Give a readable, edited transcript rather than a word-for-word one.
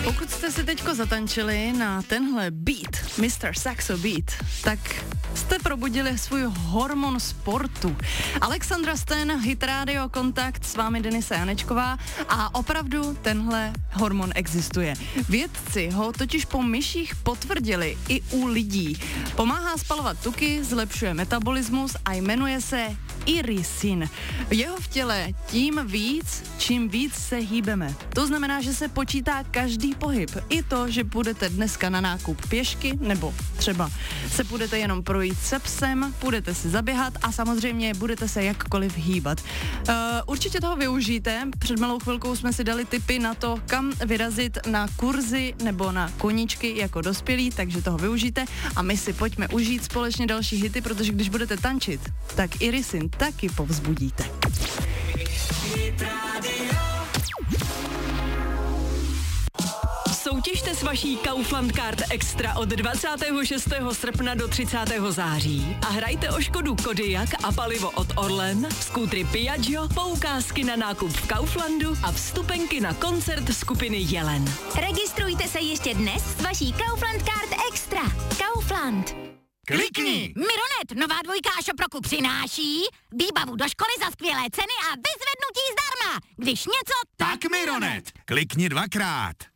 Pokud jste si teďko zatančili na tenhle beat, Mr. Saxo Beat, tak jste probudili svůj hormon sportu. Alexandra Sten, Hit Radio Kontakt, s vámi Denisa Janečková a opravdu tenhle hormon existuje. Vědci ho totiž po myších potvrdili i u lidí. Pomáhá spalovat tuky, zlepšuje metabolismus a jmenuje se irisin. Jeho v těle tím víc, čím víc se hýbeme. To znamená, že se počítá každý pohyb. I to, že půjdete dneska na nákup pěšky, nebo třeba se půjdete jenom projít se psem, půjdete si zaběhat a samozřejmě budete se jakkoliv hýbat. Určitě toho využijte. Před malou chvilkou jsme si dali tipy na to, kam vyrazit na kurzy nebo na koníčky jako dospělí, takže toho využijte a my si pojďme užít společně další hity, protože když budete tančit, tak irisin taky povzbudíte. Soutěžte s vaší Kaufland Card Extra od 26. srpna do 30. září a hrajte o Škodu Kodiaq a palivo od Orlen, skútry Piaggio, poukázky na nákup v Kauflandu a vstupenky na koncert skupiny Jelen. Registrujte se ještě dnes s vaší Kaufland Card Extra. Kaufland. Klikni! Mironet, nová dvojka Šoproku přináší výbavu do školy za skvělé ceny a vyzvednutí zdarma. Když něco, Tak Mironet, klikni dvakrát.